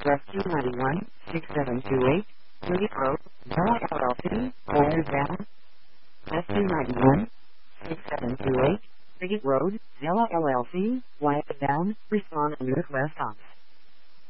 Rescue 91, 6728, Moody Road, Zella LLC, Wires Down. Rescue 91, 6728, Frigate Road, Zella LLC, Wires Down, respond and request ops.